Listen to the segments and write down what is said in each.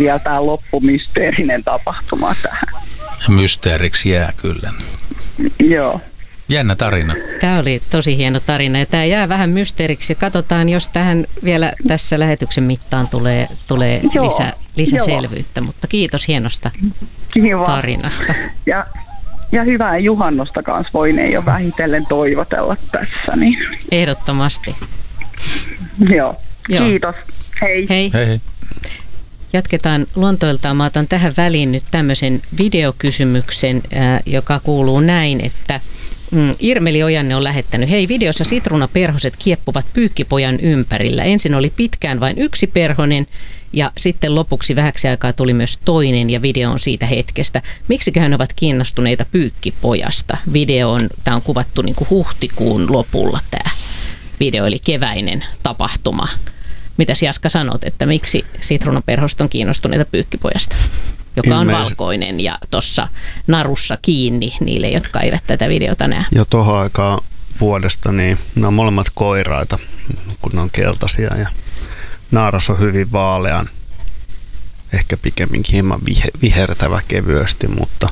vielä tämä loppumysteerinen tapahtuma tähän. Mysteeriksi jää kyllä. Joo. Jännä tarina. Tämä oli tosi hieno tarina ja tämä jää vähän mysteeriksi. Katsotaan, jos tähän vielä tässä lähetyksen mittaan tulee lisäselvyyttä, mutta kiitos hienosta tarinasta. Ja hyvää juhannosta kanssa voineen jo vähitellen toivotella tässä. Niin. Ehdottomasti. Joo. Kiitos. Hei. Hei. Jatketaan luontoiltaan. Mä otan tähän väliin nyt tämmöisen videokysymyksen, joka kuuluu näin, että Irmeli Ojanne on lähettänyt. Hei, videossa sitruunaperhoset kieppuvat pyykkipojan ympärillä. Ensin oli pitkään vain yksi perhonen ja sitten lopuksi vähäksi aikaa tuli myös toinen ja video on siitä hetkestä. Miksiköhän ovat kiinnostuneita pyykkipojasta? Tämä on kuvattu niin kuin huhtikuun lopulla tämä video, eli keväinen tapahtuma. Mitäs Jaska sanot, että miksi sitruunaperhoset on kiinnostuneita pyykkipojasta, joka on valkoinen ja tuossa narussa kiinni niille, jotka eivät tätä videota näe? Jo tuohon aikaan vuodesta, niin ne on molemmat koiraita, kun ne on keltaisia ja naaras on hyvin vaalean, ehkä pikemminkin hieman vihertävä kevyesti, mutta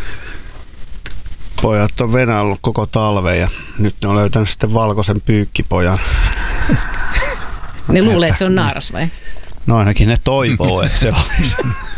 pojat on venäillyt koko talven ja nyt ne on löytänyt sitten valkoisen pyykkipojan. Ne luulee, että se on naaras vai? No ainakin ne toivoo, että se olisi.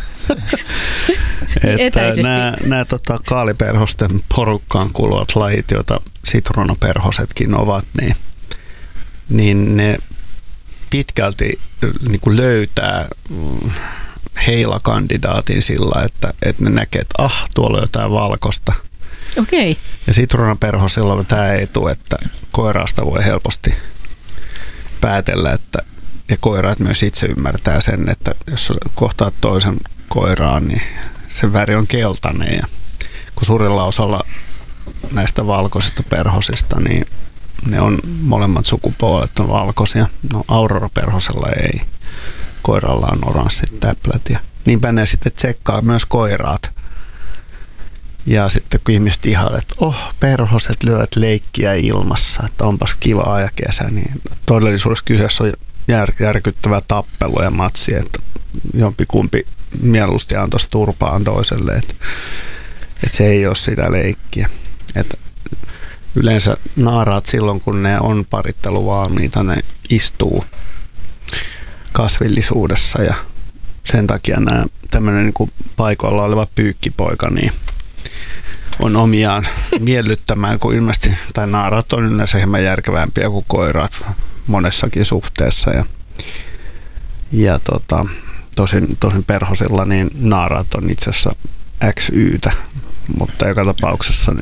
Nämä kaaliperhosten porukkaan kuuluvat lajit, joita sitruunaperhosetkin ovat, niin ne pitkälti niin kuin löytää heilakandidaatin sillä, että ne näkee, että tuolla on jotain valkoista. Okei. Ja sitruunaperhosilla on tämä etu, että koiraasta voi helposti päätellä, ja koiraat myös itse ymmärtää sen, että jos kohtaat toisen koiraan, niin sen väri on keltainen. Ja kun suurella osalla näistä valkoisista perhosista, niin ne on molemmat sukupuolet on valkoisia. No Aurora-perhosella ei. Koiralla on oranssit täplät. Ja niinpä ne sitten tsekkaa myös koiraat. Ja sitten kun ihmiset ihailevat, että perhoset lyövät leikkiä ilmassa, että onpas kivaa ja kesä, niin todellisuudessa kyseessä on järkyttävä tappelu ja matsi, että jompikumpi mieluusti antoisi turpaan toiselle, että se ei ole sitä leikkiä. Että yleensä naaraat silloin, kun ne on paritteluvalmiita, ne istuu kasvillisuudessa ja sen takia nämä tämmöinen niin kuin paikoilla oleva pyykkipoika niin on omiaan miellyttämään, kun ilmeisesti, tai naarat on yleensä hieman järkevämpiä kuin koirat monessakin suhteessa. Ja tosin perhosilla niin naaraat on itse asiassa XYtä, mutta joka tapauksessa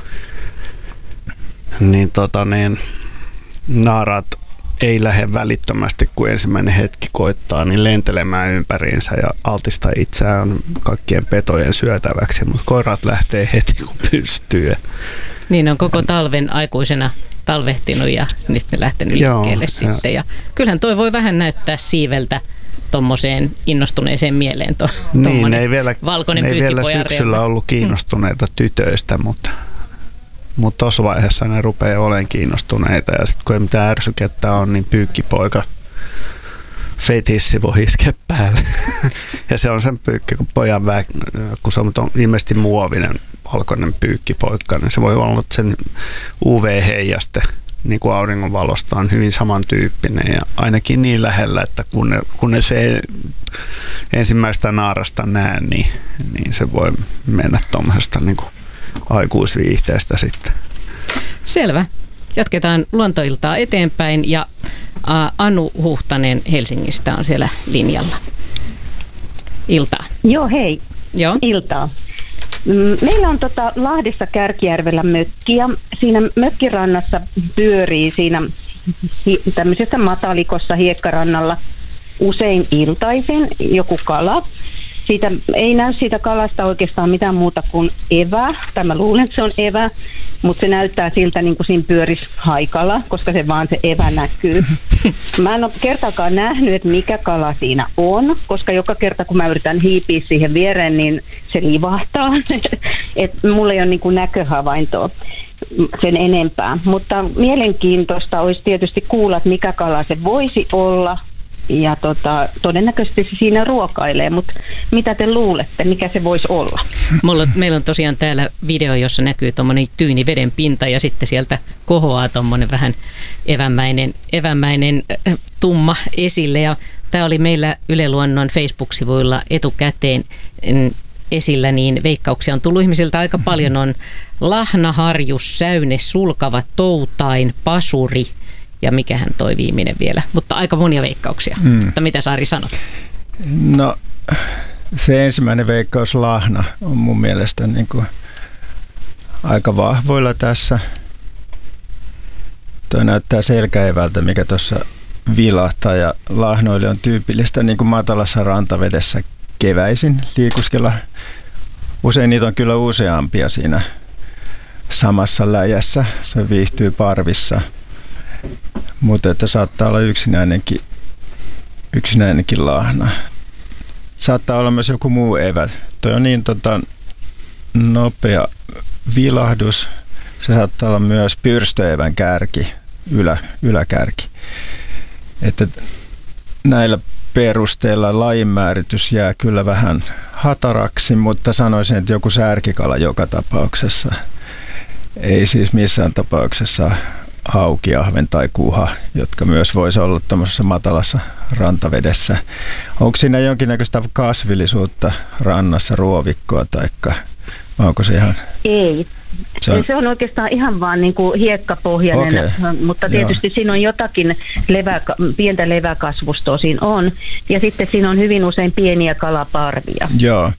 niin naaraat ei lähde välittömästi, kun ensimmäinen hetki koittaa, niin lentelemään ympäriinsä ja altistaa itseään kaikkien petojen syötäväksi, mutta koirat lähtee heti, kun pystyy. Niin on koko talven aikuisena talvehtinut ja nyt ne lähtenyt liikkeelle sitten. Ja kyllähän toi voi vähän näyttää siiveltä tuommoiseen innostuneeseen mieleen. Niin, ei vielä syksyllä reuna ollut kiinnostuneita tytöistä, mutta tuossa vaiheessa ne rupeaa olemaan kiinnostuneita ja sitten kun ei mitään ärsykettä on, niin pyykkipoika fetissi voi iskeä päälle. Ja se on sen pyykkipojan kun se on ilmeisesti muovinen valkoinen pyykkipoikka, niin se voi olla sen UV-heijaste niin kuin auringonvalosta on hyvin samantyyppinen ja ainakin niin lähellä, että kun ne se ensimmäistä naarasta näe, niin se voi mennä tuommoisesta niin kuin aikuisviihteestä sitten. Selvä. Jatketaan luontoiltaa eteenpäin ja Anu Huhtanen Helsingistä on siellä linjalla. Iltaa. Joo, hei. Joo. Iltaa. Meillä on Lahdessa Kärkijärvellä mökki ja siinä mökkirannassa pyörii siinä tämmöisessä matalikossa hiekkarannalla usein iltaisin joku kala. Siitä ei näy siitä kalasta oikeastaan mitään muuta kuin evä. Mä luulen, että se on evä, mutta se näyttää siltä niin kuin siinä pyörisi haikala, koska se evä näkyy. Mä en ole kertaakaan nähnyt, että mikä kala siinä on, koska joka kerta kun mä yritän hiipiä siihen viereen, niin se livahtaa. Et mulla ei ole niin kuin näköhavaintoa sen enempää. Mutta mielenkiintoista olisi tietysti kuulla, että mikä kala se voisi olla. todennäköisesti se siinä ruokailee, mutta mitä te luulette, mikä se voisi olla? Meillä on tosiaan täällä video, jossa näkyy tuommoinen tyyni veden pinta ja sitten sieltä kohoaa tuommoinen vähän evämäinen tumma esille. Ja tämä oli meillä Yle Luonnon Facebook-sivuilla etukäteen esillä, niin veikkauksia on tullut ihmisiltä aika paljon. On lahna, harjus, säyne, sulkava, toutain, pasuri ja mikähän toi viimeinen vielä. Mutta aika monia veikkauksia. Mutta mitä Sari sanot? No se ensimmäinen veikkaus, lahna, on mun mielestä niin kuin aika vahvoilla tässä. Tuo näyttää selkäevältä, mikä tuossa vilahtaa, ja lahnoille on tyypillistä niin kuin matalassa rantavedessä keväisin liikuskella. Usein niitä on kyllä useampia siinä samassa läjässä. Se viihtyy parvissa, mutta että saattaa olla yksinäinenkin lahna. Saattaa olla myös joku muu evä. Tuo on niin nopea vilahdus. Se saattaa olla myös pyrstöevän kärki, yläkärki. Että näillä perusteella lajinmääritys jää kyllä vähän hataraksi, mutta sanoisin, että joku särkikala joka tapauksessa. Ei siis missään tapauksessa hauki, ahven tai kuha, jotka myös voisi olla tämmöisessä matalassa rantavedessä. Onko siinä jonkinnäköistä kasvillisuutta rannassa, ruovikkoa, taikka onko se ihan... Ei. Se on oikeastaan ihan vaan niin kuin hiekkapohjainen, mutta tietysti siinä on jotakin pientä leväkasvustoa siinä on. Ja sitten siinä on hyvin usein pieniä kalaparvia. Joo.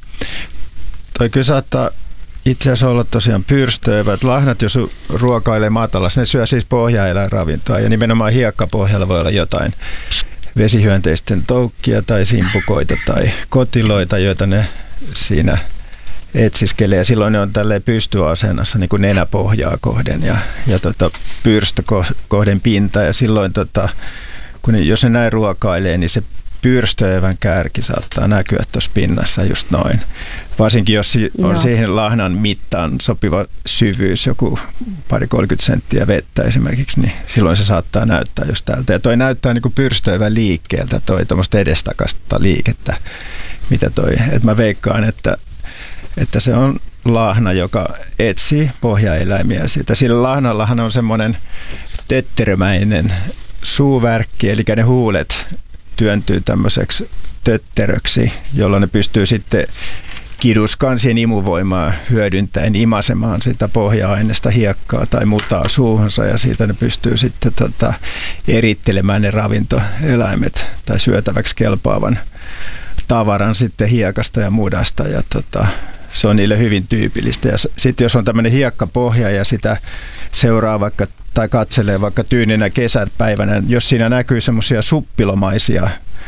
Toi kyllä saattaa itse asiassa olla tosiaan pyrstöevät. Lahnat, jos ruokailee matalassa, ne syö siis pohjaeläinravintoa. Ja nimenomaan hiekkapohjalla voi olla jotain vesihyönteisten toukkia tai simpukoita tai kotiloita, joita ne siinä etsiskelee, ja silloin ne on tälleen pystyasennassa niin kuin nenäpohjaa kohden ja pyrstö kohden pinta, ja silloin jos ne näin ruokailee, niin se pyrstöevän kärki saattaa näkyä tuossa pinnassa just noin. Varsinkin jos on siihen lahnan mittaan sopiva syvyys, joku 20-30 senttiä vettä esimerkiksi, niin silloin se saattaa näyttää just täältä. Ja toi näyttää niin kuin pyrstöevän liikkeeltä, toi tuommoista edestakasta liikettä, mitä toi, että mä veikkaan, että se on lahna, joka etsii pohjaeläimiä siitä. Sillä lahnallahan on semmoinen tötterömäinen suuvärkki, eli ne huulet työntyy tämmöiseksi tötteröksi, jolloin ne pystyy sitten kiduskansien imuvoimaa hyödyntäen imasemaan sitä pohja-aineesta hiekkaa tai mutaa suuhunsa, ja siitä ne pystyy sitten erittelemään ne ravintoeläimet tai syötäväksi kelpaavan tavaran sitten hiekasta ja mudasta, ja se on niille hyvin tyypillistä. Ja sitten jos on tämmöinen hiekkapohja ja sitä seuraa vaikka tai katselee vaikka tyyninä kesäpäivänä, jos siinä näkyy semmoisia suppilomaisia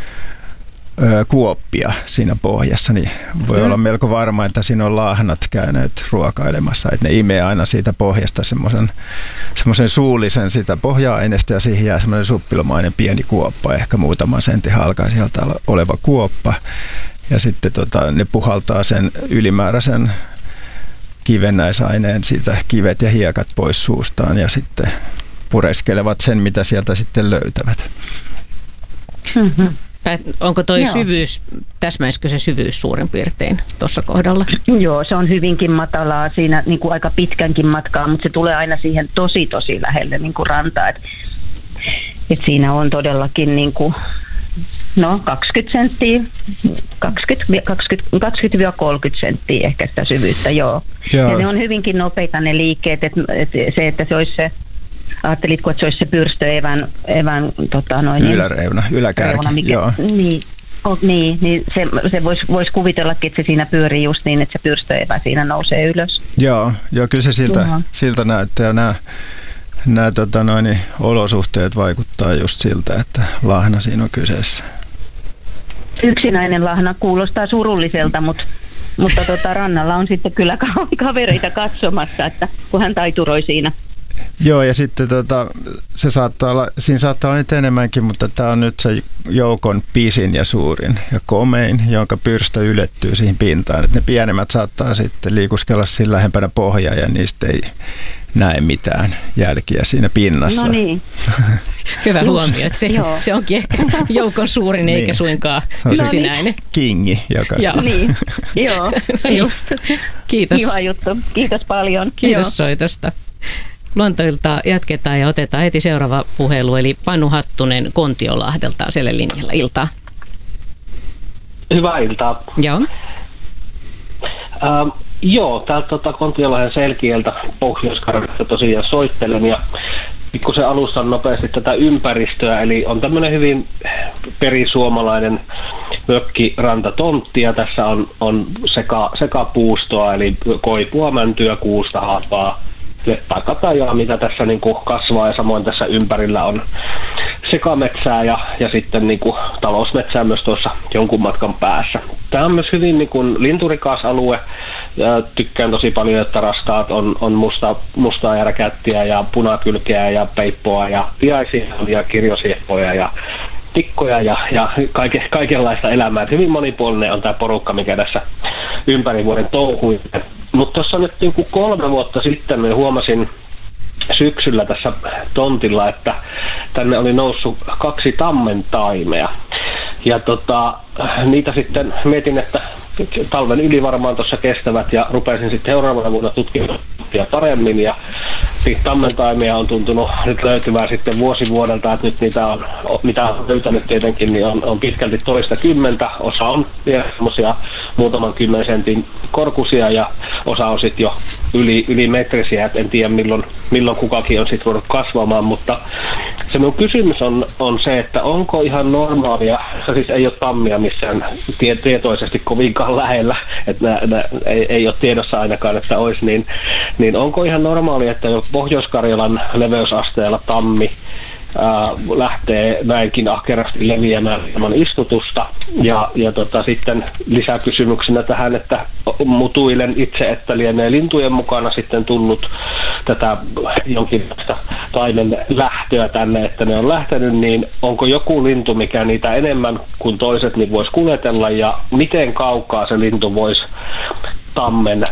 kuoppia siinä pohjassa, niin voi olla melko varma, että siinä on lahnat käyneet ruokailemassa, että ne imee aina siitä pohjasta semmoisen suullisen sitä pohja-aineesta, ja siihen jää semmoinen suppilomainen pieni kuoppa, ehkä muutaman sentin halkaa sieltä oleva kuoppa, ja sitten ne puhaltaa sen ylimääräisen kivennäisaineen, siitä kivet ja hiekat pois suustaan, ja sitten pureskelevat sen, mitä sieltä sitten löytävät. Mm-hmm. Onko toi syvyys, täsmäisikö se syvyys suurin piirtein tuossa kohdalla? Joo, se on hyvinkin matalaa siinä niin kuin aika pitkänkin matkaa, mutta se tulee aina siihen tosi lähelle niin kuin rantaa. Et siinä on todellakin niin kuin, 20 senttiä, 20-30 senttiä ehkä sitä syvyyttä, joo. Ja ne on hyvinkin nopeita ne liikkeet, että se olisi se, ajattelitko, että se olisi se pyrstöevän yläreuna, yläkärki, joo. Niin se voisi kuvitellakin, että se siinä pyörii just niin, että se pyrstöevä siinä nousee ylös. Joo, kyllä se siltä näyttää, ja nämä olosuhteet vaikuttaa just siltä, että lahna siinä on kyseessä. Yksinäinen lahna kuulostaa surulliselta, mutta rannalla on sitten kyllä kavereita katsomassa, että kun hän taituroi siinä. Joo, ja sitten se siinä saattaa olla nyt enemmänkin, mutta tämä on nyt se joukon pisin ja suurin ja komein, jonka pyrstö ylettyy siihen pintaan. Että ne pienemmät saattaa sitten liikuskella siinä lähempänä pohjaa, ja näe mitään jälkiä siinä pinnassa. No niin. Hyvä huomio, että se onkin ehkä joukon suurin eikä Niin. suinkaan Se on se yksinäinen. Kingi, joka Joo. Niin, joo, just. Kiitos. Kiva juttu. Kiitos paljon. Kiitos soitosta. Luontoiltaa jatketaan ja otetaan heti seuraava puhelu, eli Panu Hattunen Kontiolahdelta on siellä linjalla. Iltaa. Hyvää iltaa. Joo. Joo, täältä Kontiolahden Selkieltä Pohjois-Karjalasta tosiaan soittelen ja pikkusen alustan nopeasti tätä ympäristöä, eli on tämmöinen hyvin perisuomalainen mökkirantatonttia. Ja tässä on sekapuustoa, eli koipua, mäntyä, kuusta, haapaa, leppää, mitä tässä niin kuin kasvaa, ja samoin tässä ympärillä on sekametsää ja sitten niin kuin talousmetsää myös tuossa jonkun matkan päässä. Tämä on myös hyvin niin kuin linturikas alue, ja tykkään tosi paljon, että rastaat on mustaa järkättiä ja punakylkeä ja peippoa ja piaisia ja kirjosieppoja ja tikkoja ja kaikenlaista elämää. Hyvin monipuolinen on tämä porukka, mikä tässä ympäri vuoden touhuu. Mutta tuossa nyt 3 vuotta sitten me huomasin syksyllä tässä tontilla, että tänne oli noussut 2 tammentaimea. Ja niitä sitten mietin, että talven yli varmaan tuossa kestävät, ja rupesin sitten seuraavana vuonna tutkimaan paremmin, ja tammentaimia on tuntunut nyt löytyvää sitten vuosi vuodelta, että nyt niitä on, mitä on löytänyt tietenkin, niin on pitkälti 20, osa on vielä semmoisia muutaman 10 sentin korkuisia, ja osa on sitten jo yli metrisiä, että en tiedä milloin kukakin on sitten voinut kasvamaan, mutta se minun kysymys on se, että onko ihan normaalia, se siis ei ole tammia missään tietoisesti kovinkaan lähellä, että ei ole tiedossa ainakaan, että olisi, niin onko ihan normaalia, että jos Pohjois-Karjalan leveysasteella tammi lähtee näinkin ahkerasti leviämään ilman istutusta. Ja sitten lisäkysymyksenä tähän, että mutuilen itse, että lienee lintujen mukana sitten tullut tätä jonkinlaista taimen lähtöä tänne, että ne on lähtenyt, niin onko joku lintu, mikä niitä enemmän kuin toiset, niin voisi kuljetella, ja miten kaukaa se lintu voisi tammen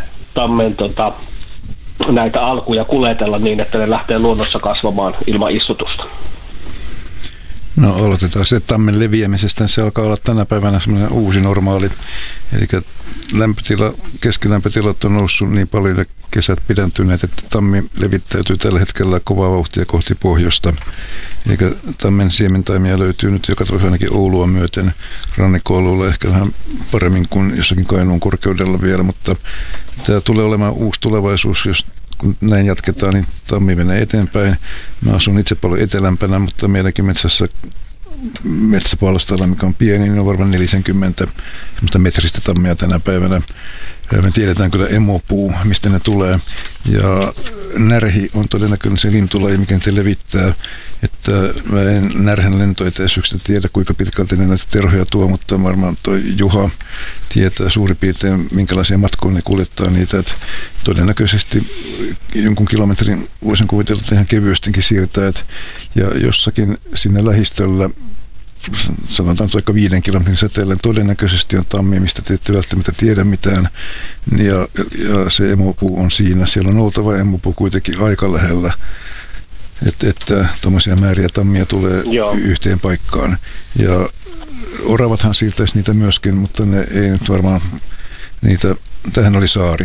näitä alkuja kuljetella niin, että ne lähtee luonnossa kasvamaan ilman istutusta? No aloitetaan se tammen leviämisestä. Se alkaa olla tänä päivänä semmoinen uusi normaali. Eli keskilämpötilat on noussut niin paljon ja kesät pidentyneet, että tammi levittäytyy tällä hetkellä kovaa vauhtia kohti pohjoista. Eli tammen siementaimia löytyy nyt joka toisessa ainakin Oulua myöten. Rannikkoalueella ehkä vähän paremmin kuin jossakin Kainuun korkeudella vielä, mutta tämä tulee olemaan uusi tulevaisuus, jos kun näin jatketaan, niin tammi menee eteenpäin. Mä asun itse paljon etelämpänä, mutta meidänkin metsäpalstalla, mikä on pieni, niin on varmaan 40 metristä tammia tänä päivänä. Me tiedetään kyllä emopuu, mistä ne tulee. Ja närhi on todennäköinen se lintulaji, mikä niitä levittää. Että mä en närhän lentoetäisyyksistä tiedä, kuinka pitkälti ne näitä terhoja tuo, mutta varmaan toi Juha tietää suurin piirtein, minkälaisia matkoja ne kuljettaa niitä. Että todennäköisesti jonkun kilometrin voisin kuvitella, että ihan kevyestikin siirtää. Ja jossakin sinne lähistöllä, sanotaan vaikka 5 kilometrin säteellä, todennäköisesti on tammi, mistä te ette välttämättä tiedä mitään. Ja se emopuu on siinä. Siellä on oltava emopuu kuitenkin aika lähellä. Että tuommoisia määriä tammia tulee yhteen paikkaan. Ja oravathan siirtäisi niitä myöskin, mutta ne ei nyt varmaan niitä, tähän oli saari.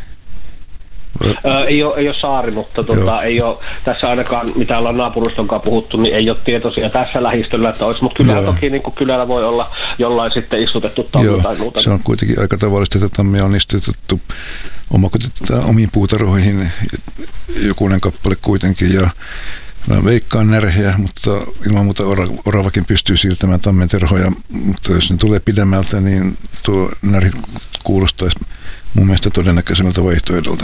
Ei ole saari, mutta ei ole tässä ainakaan, mitä ollaan naapuruston kanssa puhuttu, niin ei ole tietoisia tässä lähistöllä, että olisi, mutta kyllä toki niin kuin kylällä voi olla jollain sitten istutettu tammi tai muuta. Se on kuitenkin aika tavallista, että tammia on istutettu omiin puutarhoihin jokunen kappale kuitenkin, ja mä veikkaan närheä, mutta ilman muuta oravakin pystyy siirtämään tammen terhoja, mutta jos ne tulee pidemmältä, niin tuo närhi kuulostaisi mun mielestä todennäköisemmältä vaihtoehdolta.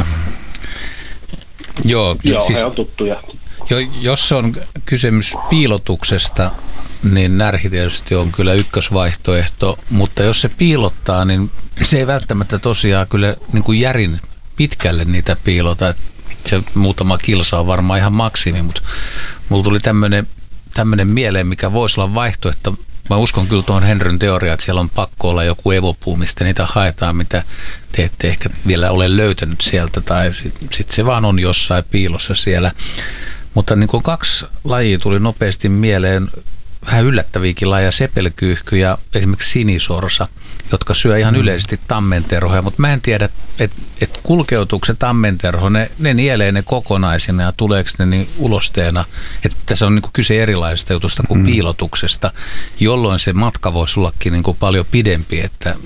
Joo, siis, he on tuttuja. Jos se on kysymys piilotuksesta, niin närhi tietysti on kyllä ykkösvaihtoehto, mutta jos se piilottaa, niin se ei välttämättä tosiaan kyllä niin kuin järin pitkälle niitä piilota. Se muutama kilsa on varmaan ihan maksimi, mutta mulla tuli tämmöinen mieleen, mikä voisi olla vaihtoehto mä uskon kyllä tuohon Henryn teoriaan, että siellä on pakko olla joku evopuu, mistä niitä haetaan, mitä te ette ehkä vielä ole löytänyt sieltä, tai sitten se vaan on jossain piilossa siellä. Mutta niin kuin 2 lajia tuli nopeasti mieleen, vähän yllättäviäkin lajeja, sepelkyyhky ja esimerkiksi sinisorsa, jotka syö ihan yleisesti tammenterhoja, mutta mä en tiedä, että kulkeutuuko se tammenterho, ne nielee ne kokonaisina ja tuleeko ne niin ulosteena, että tässä on niin kuin kyse erilaisesta jutusta kuin piilotuksesta, jolloin se matka voisi ollakin niin kuin paljon pidempi,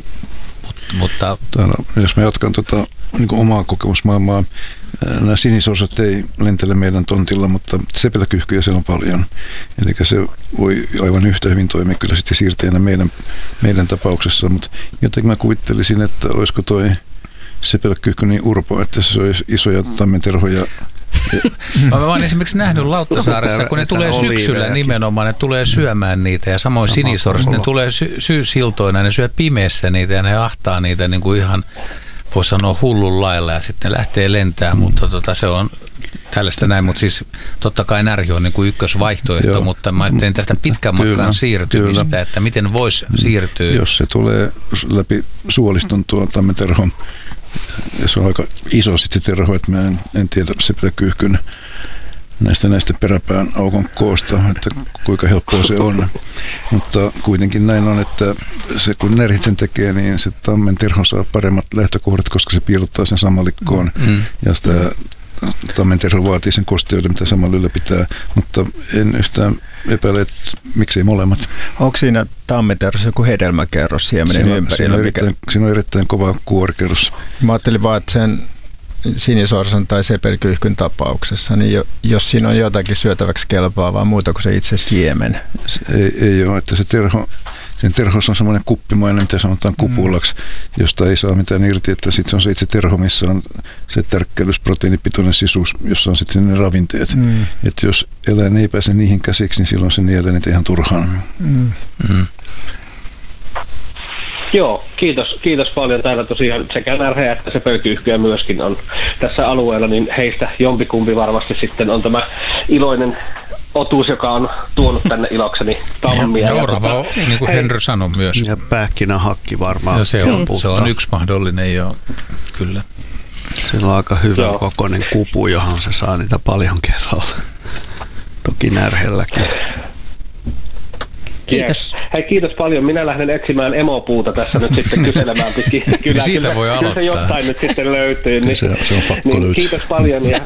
mutta jos mä jatkan niin kuin omaa kokemusmaailmaa, nämä sinisorsat ei lentele meidän tontilla, mutta sepelkyyhkyjä siellä on paljon. Eli se voi aivan yhtä hyvin toimia kyllä sitten siirteenä meidän tapauksessa, mutta jotenkin mä kuvittelisin, että olisiko toi sepelkyyhky niin urpo, että se olisi isoja tammenterhoja. Mä oon esimerkiksi nähnyt Lauttasaaressa, kun ne tulee syksyllä nimenomaan, ne tulee syömään niitä ja samoin sinisorset, ne tulee syysiltoina, ne syö pimeässä niitä ja ne ahtaa niitä niin kuin ihan, voi sanoa hullun lailla ja sitten lähtee lentämään, mutta se on tällaista näin, mutta siis totta kai närhi on niin kuin ykkösvaihtoehto, joo, mutta mä ajattelin tästä pitkän matkan siirtymistä, kyllä, että miten voisi siirtyä. Jos se tulee läpi suoliston tuo tammenterhon, ja se on aika iso sitten se terho, että mä en tiedä sepelkyyhkyn näistä peräpään aukon koosta, että kuinka helppoa se on. Mutta kuitenkin näin on, että se kun närhit sen tekee, niin se tammenterho saa paremmat lähtökohdat, koska se piilottaa sen samalikkoon. Ja sitä tammenterho vaatii sen kosteuden, mitä samalla ylläpitää, mutta en yhtään epäile, että miksei molemmat. Onko siinä tammenterhossa joku hedelmäkerros siemenen ympärillä? Siinä on erittäin kova kuorikerros. Mä ajattelin vaan, että sen sinisorsan tai sepelkyyhkyn tapauksessa, niin jos siinä on jotakin syötäväksi kelpaavaa muuta kuin se itse siemen. Ei ole, että sen terhossa on semmoinen kuppimainen, mitä sanotaan kupulaksi, josta ei saa mitään irti, että sitten se on se itse terho, missä on se tärkkelysproteiinipitoinen sisuus, jossa on sitten ne ravinteet. Että jos eläin ei pääse niihin käsiksi, niin silloin se nielee niitä ihan turhaan. Joo, kiitos paljon. Täällä tosiaan sekä närhejä että sepelkyyhkyjä myöskin on tässä alueella, niin heistä jompikumpi varmasti sitten on tämä iloinen otuus, joka on tuonut tänne ilokseni tammia. Ja orava, niin kuin Henry sanoi myös. Ja pähkinähakki varmaan. Ja se on yksi mahdollinen, joo, kyllä. Sillä on aika hyvä kokoinen kupu, johon se saa niitä paljon kerralla. Toki närhelläkin. Kiitos. Hei, kiitos paljon. Minä lähden etsimään emopuuta tässä nyt sitten kyselemään pitkin. Kyllä, siitä voi aloittaa. Se jostain nyt sitten löytyy. Niin, se on pakko löytyä. Kiitos paljon ja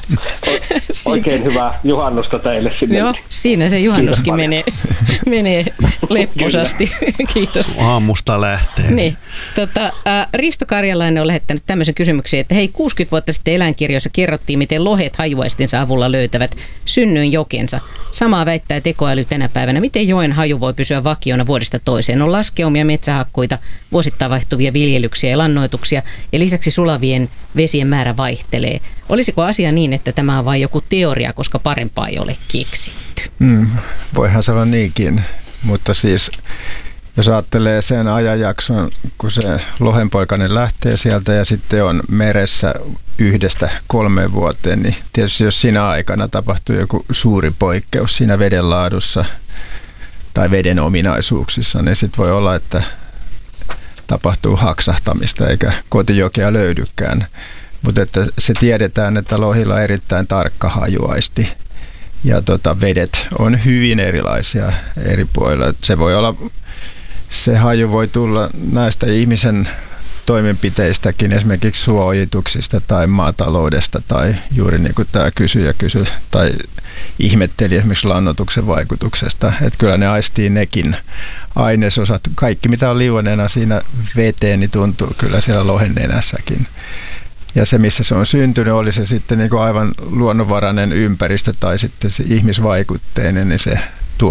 oikein hyvää juhannusta teille sinne. Joo, siinä se juhannuskin menee lepposasti. Kiitos. Aamusta lähtee. Niin. Risto Karjalainen on lähettänyt tämmöisen kysymyksen, että hei, 60 vuotta sitten eläinkirjoissa kerrottiin, miten lohet hajuaistinsa avulla löytävät synnyin jokensa. Samaa väittää tekoäly tänä päivänä. Miten joen haju voi pysyä vakiona vuodesta toiseen? On laskeumia, metsähakkuita, vuosittain vaihtuvia viljelyksiä ja lannoituksia ja lisäksi sulavien vesien määrä vaihtelee. Olisiko asia niin, että tämä on vain joku teoria, koska parempaa ei ole keksitty? Voihan se olla niinkin, mutta siis jos ajattelee sen ajanjakson, kun se lohenpoikainen lähtee sieltä ja sitten on meressä 1-3 vuoteen, niin tietysti jos siinä aikana tapahtuu joku suuri poikkeus siinä veden laadussa tai veden ominaisuuksissa, niin sitten voi olla, että tapahtuu haksahtamista eikä kotijokea löydykään. Mutta että se tiedetään, että lohilla on erittäin tarkka hajuaisti ja vedet on hyvin erilaisia eri puolilla. Se voi olla, se haju voi tulla näistä ihmisen toimenpiteistäkin, esimerkiksi suojituksista tai maataloudesta tai juuri niin kuin tämä kysyjä kysyi tai ihmetteli esimerkiksi lannoituksen vaikutuksesta. Että kyllä ne aistii nekin ainesosat. Kaikki mitä on liuoneena siinä veteen, niin tuntuu kyllä siellä lohen nenässäkin. Ja se, missä se on syntynyt, oli se sitten niin kuin aivan luonnonvarainen ympäristö tai sitten se ihmisvaikutteinen, niin se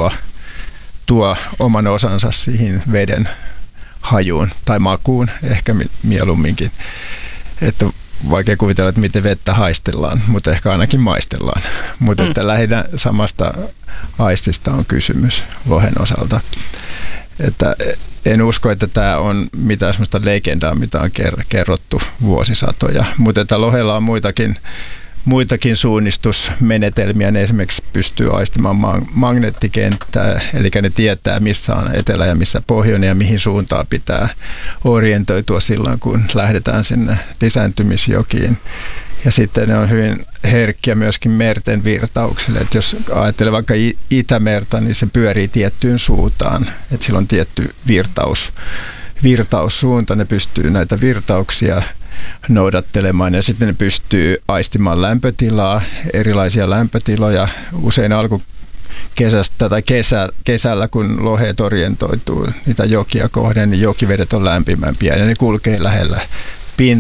tuo oman osansa siihen veden hajuun tai makuun ehkä mieluumminkin. Että vaikea kuvitella, että miten vettä haistellaan, mutta ehkä ainakin maistellaan. Mutta että lähinnä samasta aistista on kysymys lohen osalta. Että en usko, että tämä on mitään sellaista legendaa, mitä on kerrottu vuosisatoja. Mutta että lohella on muitakin suunnistusmenetelmiä. Ne esimerkiksi pystyy aistimaan magneettikenttää, eli ne tietää, missä on etelä ja missä pohjoinen ja mihin suuntaan pitää orientoitua silloin, kun lähdetään sinne lisääntymisjokiin. Ja sitten ne on hyvin herkkiä myöskin merten virtauksille. Että jos ajattelee vaikka Itämerta, niin se pyörii tiettyyn suuntaan. Että sillä on tietty virtaussuunta. Ne pystyy näitä virtauksia noudattelemaan ja sitten ne pystyy aistimaan lämpötilaa, erilaisia lämpötiloja. Usein alkukesästä tai kesällä, kun loheet orientoituu niitä jokia kohden, niin jokivedet on lämpimämpiä ja ne kulkee lähellä